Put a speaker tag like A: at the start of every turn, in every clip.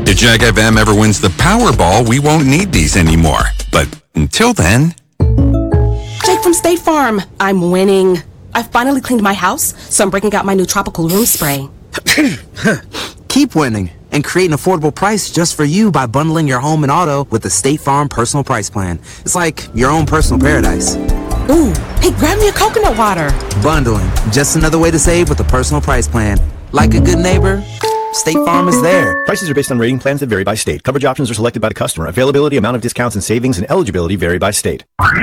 A: If Jack FM ever wins the Powerball, we won't need these anymore. But until then...
B: Jake from State Farm. I'm winning. I finally cleaned my house, so I'm breaking out my new tropical room spray.
C: Keep winning and create an affordable price just for you by bundling your home and auto with the State Farm Personal Price Plan. It's like your own personal paradise.
B: Ooh, hey, grab me a coconut water.
C: Bundling, just another way to save with the Personal Price Plan. Like a good neighbor, State Farm is there.
D: Prices are based on rating plans that vary by state. Coverage options are selected by the customer. Availability, amount of discounts and savings, and eligibility vary by state.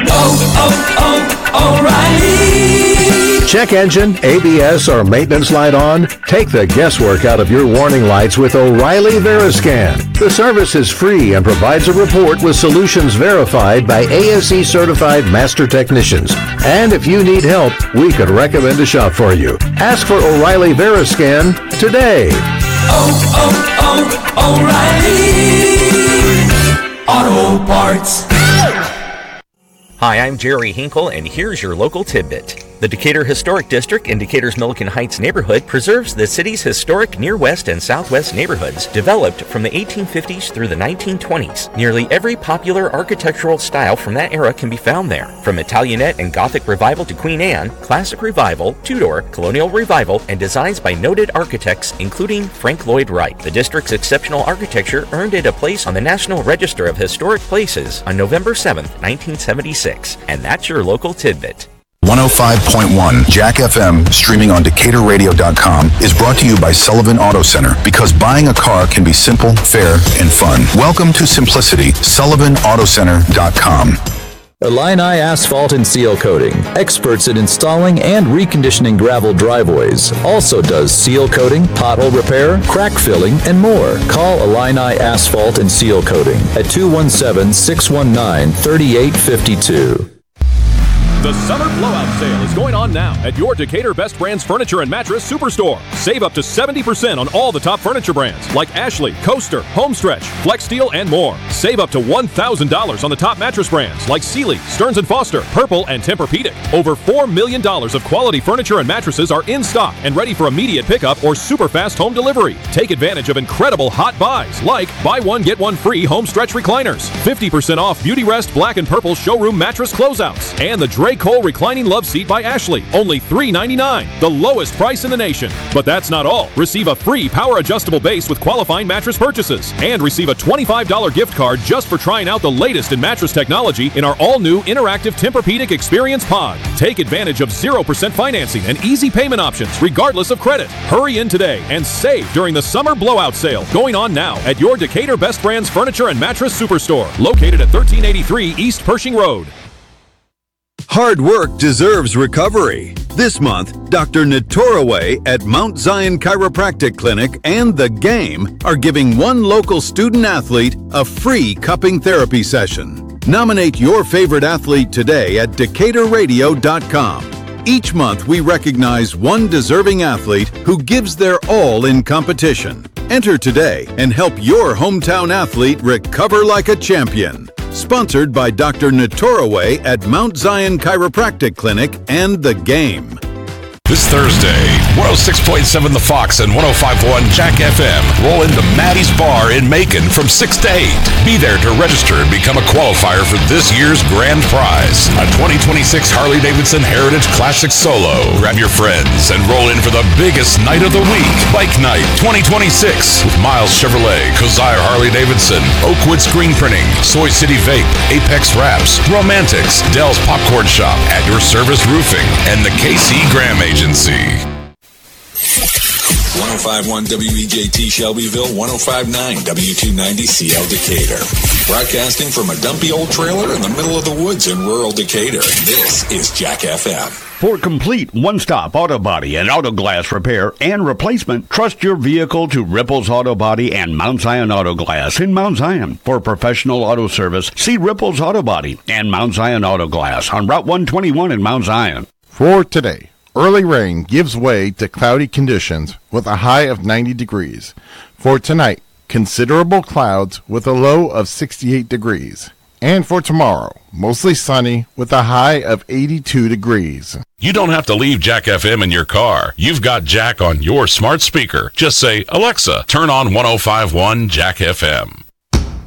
E: O'Reilly! Check engine, ABS, or maintenance light on? Take the guesswork out of your warning lights with O'Reilly Veriscan. The service is free and provides a report with solutions verified by ASE certified master technicians. And if you need help, we could recommend a shop for you. Ask for O'Reilly Veriscan today.
F: O'Reilly Auto Parts.
G: Hi, I'm Jerry Hinkle, and here's your local tidbit. The Decatur Historic District in Decatur's Milliken Heights neighborhood preserves the city's historic near west and southwest neighborhoods developed from the 1850s through the 1920s. Nearly every popular architectural style from that era can be found there. From Italianate and Gothic Revival to Queen Anne, Classic Revival, Tudor, Colonial Revival, and designs by noted architects including Frank Lloyd Wright. The district's exceptional architecture earned it a place on the National Register of Historic Places on November 7, 1976. And that's your local tidbit.
H: 105.1 Jack FM, streaming on DecaturRadio.com, is brought to you by Sullivan Auto Center, because buying a car can be simple, fair, and fun. Welcome to simplicity. SullivanAutoCenter.com.
I: Illini Asphalt and Seal Coating, experts in installing and reconditioning gravel driveways. Also does seal coating, pothole repair, crack filling, and more. Call Illini Asphalt and Seal Coating at 217-619-3852.
J: The Summer Blowout Sale is going on now at your Decatur Best Brands Furniture and Mattress Superstore. Save up to 70% on all the top furniture brands like Ashley, Coaster, Homestretch, Flex Steel, and more. Save up to $1,000 on the top mattress brands like Sealy, Stearns & Foster, Purple, and Tempur-Pedic. Over $4 million of quality furniture and mattresses are in stock and ready for immediate pickup or super fast home delivery. Take advantage of incredible hot buys like buy one, get one free Homestretch recliners, 50% off Beauty Rest Black and Purple showroom mattress closeouts, and the Drake Cole Reclining Love Seat by Ashley, only $399, the lowest price in the nation. But that's not all. Receive a free power adjustable base with qualifying mattress purchases, and receive a $25 gift card just for trying out the latest in mattress technology in our all-new interactive Tempur-Pedic Experience Pod. Take advantage of 0% financing and easy payment options regardless of credit. Hurry in today and save during the Summer Blowout Sale going on now at your Decatur Best Brands Furniture and Mattress Superstore, located at 1383 East Pershing Road.
K: Hard work deserves recovery. This month, Dr. Natoraway at Mount Zion Chiropractic Clinic and The Game are giving one local student athlete a free cupping therapy session. Nominate your favorite athlete today at DecaturRadio.com. Each month, we recognize one deserving athlete who gives their all in competition. Enter today and help your hometown athlete recover like a champion. Sponsored by Dr. Natoraway at Mount Zion Chiropractic Clinic and The Game.
L: This Thursday, 106.7 The Fox and 105.1 Jack FM roll into Maddie's Bar in Macon from 6 to 8. Be there to register and become a qualifier for this year's grand prize, a 2026 Harley-Davidson Heritage Classic Solo. Grab your friends and roll in for the biggest night of the week, Bike Night 2026, with Miles Chevrolet, Kosier Harley-Davidson, Oakwood Screen Printing, Soy City Vape, Apex Wraps, Romantics, Dell's Popcorn Shop, At Your Service Roofing, and the KC Graham Agency.
M: 105.1 WEJT Shelbyville, 105.9 W290CL Decatur. Broadcasting from a dumpy old trailer in the middle of the woods in rural Decatur. This is Jack FM.
N: For complete one-stop auto body and auto glass repair and replacement, trust your vehicle to Ripples Auto Body and Mount Zion Auto Glass in Mount Zion. For professional auto service, see Ripples Auto Body and Mount Zion Auto Glass on Route 121 in Mount Zion.
O: For today, early rain gives way to cloudy conditions with a high of 90 degrees. For tonight, considerable clouds with a low of 68 degrees. And for tomorrow, mostly sunny with a high of 82 degrees.
L: You don't have to leave Jack FM in your car. You've got Jack on your smart speaker. Just say, Alexa, turn on 105.1 Jack FM.